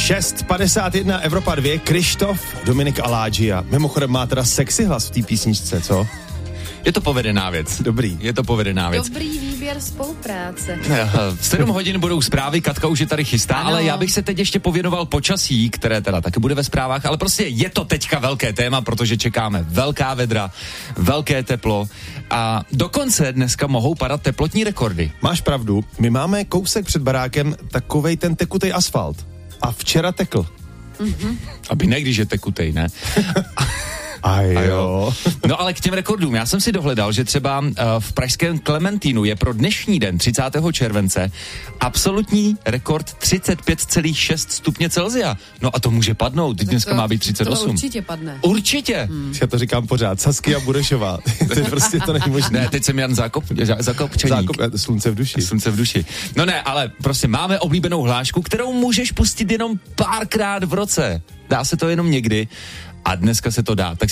6:51 Evropa 2, Krištof, Dominik Alágia. Mimochodem má teda sexy hlas v té písničce, co? Je to povedená věc. Dobrý. Je to povedená věc. Dobrý výběr spolupráce. 7 hodin budou zprávy, Katka už je tady chystá, ano. Ale já bych se teď ještě pověnoval počasí, které teda taky bude ve zprávách, ale prostě je to teďka velké téma, protože čekáme velká vedra, velké teplo a dokonce dneska mohou padat teplotní rekordy. Máš pravdu, my máme kousek před barákem takovej ten tekutej asfalt. A včera tekl. Mm-hmm. Aby ne, když je tekutej, ne? A jo. No ale k těm rekordům. Já jsem si dohledal, že třeba v pražském Klementínu je pro dnešní den, 30. července, absolutní rekord 35,6 stupně Celsia. No a to může padnout, teď dneska má být 38. To určitě padne. Určitě. Já to říkám pořád, Saskia Burešová. To je prostě to nemožné. Ne, teď jsem Jan Zakopčeník. Slunce v duši. Slunce v duši. No ne, ale prostě máme oblíbenou hlášku, kterou můžeš pustit jenom párkrát v roce. Dá se to jenom někdy. A dneska se to dá. Tak